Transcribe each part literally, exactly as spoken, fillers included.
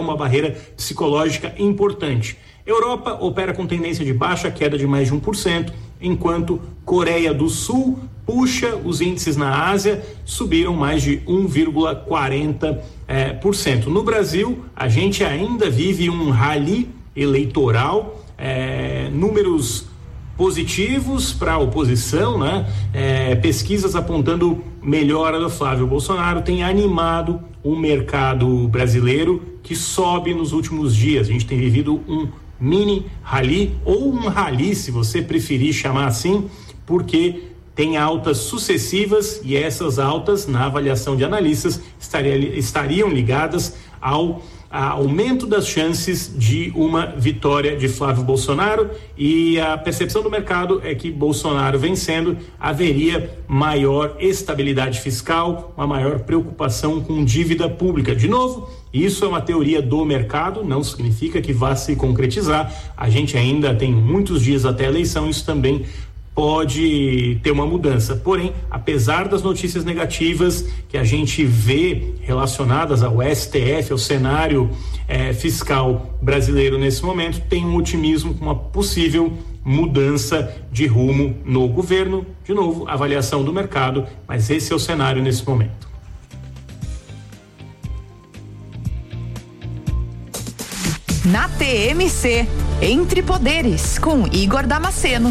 uma barreira psicológica importante. Europa opera com tendência de baixa, queda de mais de um por cento, enquanto Coreia do Sul puxa os índices na Ásia, subiram mais de um vírgula quarenta por cento. No Brasil, a gente ainda vive um rally eleitoral, é, números positivos para a oposição, né? É, pesquisas apontando melhora do Flávio Bolsonaro tem animado o mercado brasileiro, que sobe nos últimos dias. A gente tem vivido um mini rally, ou um rally, se você preferir chamar assim, porque tem altas sucessivas, e essas altas, na avaliação de analistas, estaria, estariam ligadas ao aumento das chances de uma vitória de Flávio Bolsonaro, e a percepção do mercado é que Bolsonaro vencendo haveria maior estabilidade fiscal, uma maior preocupação com dívida pública. De novo, isso é uma teoria do mercado, não significa que vá se concretizar. A gente ainda tem muitos dias até a eleição, isso também pode ter uma mudança. Porém, apesar das notícias negativas que a gente vê relacionadas ao S T F, ao cenário eh, fiscal brasileiro nesse momento, tem um otimismo com uma possível mudança de rumo no governo. De novo, avaliação do mercado, mas esse é o cenário nesse momento. Na T M C, Entre Poderes, com Igor Damasceno.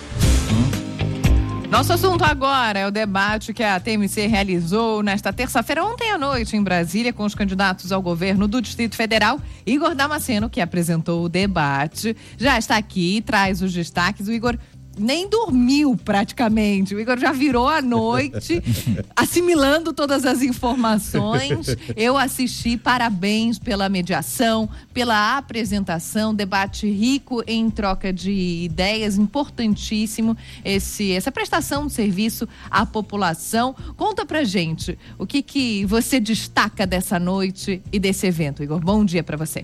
Nosso assunto agora é o debate que a T M C realizou nesta terça-feira, ontem à noite, em Brasília, com os candidatos ao governo do Distrito Federal. Igor Damasceno, que apresentou o debate, já está aqui e traz os destaques. O Igor nem dormiu praticamente. O Igor já virou a noite assimilando todas as informações. Eu assisti, parabéns pela mediação, pela apresentação, debate rico em troca de ideias, importantíssimo esse, essa prestação de serviço à população. Conta pra gente o que, que você destaca dessa noite e desse evento, Igor. Bom dia pra você.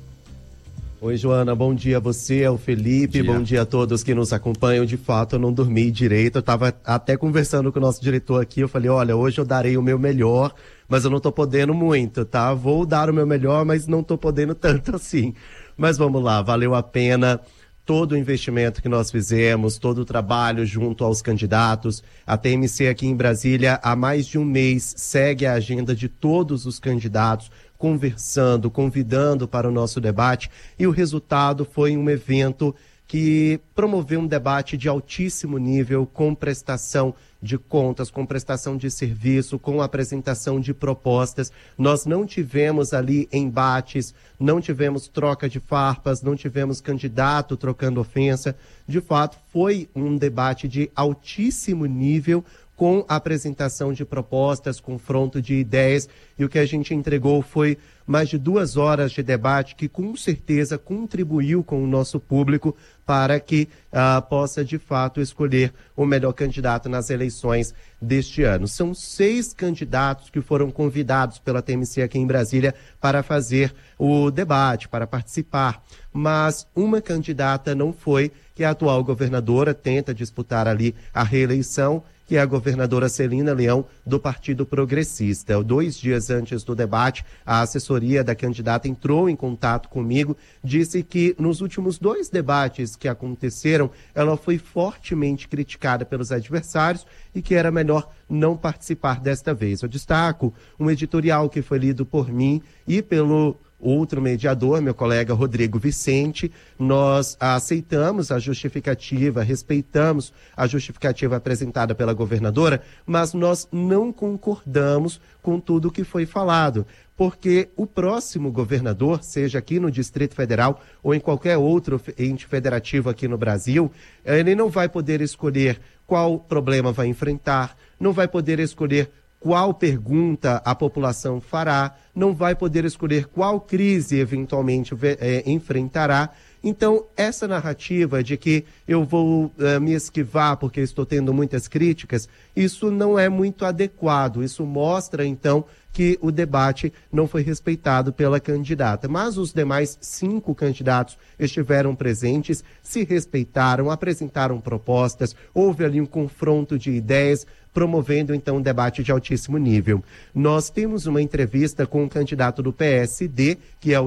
Oi, Joana, bom dia a você, ao Felipe, bom dia. Bom dia a todos que nos acompanham. De fato, eu não dormi direito, eu estava até conversando com o nosso diretor aqui, eu falei, olha, hoje eu darei o meu melhor, mas eu não estou podendo muito, tá? Vou dar o meu melhor, mas não estou podendo tanto assim. Mas vamos lá, valeu a pena todo o investimento que nós fizemos, todo o trabalho junto aos candidatos. A T M C aqui em Brasília, há mais de um mês, segue a agenda de todos os candidatos, conversando, convidando para o nosso debate, e o resultado foi um evento que promoveu um debate de altíssimo nível, com prestação de contas, com prestação de serviço, com apresentação de propostas. Nós não tivemos ali embates, não tivemos troca de farpas, não tivemos candidato trocando ofensa. De fato, foi um debate de altíssimo nível, com apresentação de propostas, confronto de ideias, e o que a gente entregou foi mais de duas horas de debate que com certeza contribuiu com o nosso público para que uh, possa de fato escolher o melhor candidato nas eleições deste ano. São seis candidatos que foram convidados pela T M C aqui em Brasília para fazer o debate, para participar, mas uma candidata não foi, que é a atual governadora, tenta disputar ali a reeleição, que é a governadora Celina Leão, do Partido Progressista. Dois dias antes do debate, a assessoria da candidata entrou em contato comigo, disse que nos últimos dois debates que aconteceram, ela foi fortemente criticada pelos adversários e que era melhor não participar desta vez. Eu destaco um editorial que foi lido por mim e pelo outro mediador, meu colega Rodrigo Vicente. Nós aceitamos a justificativa, respeitamos a justificativa apresentada pela governadora, mas nós não concordamos com tudo o que foi falado, porque o próximo governador, seja aqui no Distrito Federal ou em qualquer outro ente federativo aqui no Brasil, ele não vai poder escolher qual problema vai enfrentar, não vai poder escolher qual pergunta a população fará, não vai poder escolher qual crise eventualmente é, enfrentará. Então, essa narrativa de que eu vou uh, me esquivar porque estou tendo muitas críticas, isso não é muito adequado. Isso mostra, então, que o debate não foi respeitado pela candidata. Mas os demais cinco candidatos estiveram presentes, se respeitaram, apresentaram propostas, houve ali um confronto de ideias, promovendo, então, um debate de altíssimo nível. Nós temos uma entrevista com o candidato do P S D, que é o